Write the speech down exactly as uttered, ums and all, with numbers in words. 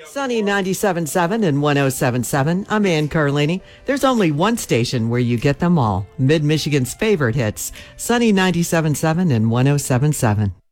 Sunny ninety-seven point seven and one oh seven point seven. I'm Ann Carlini. There's only one station where you get them all. Mid-Michigan's favorite hits. Sunny ninety-seven point seven and one oh seven point seven.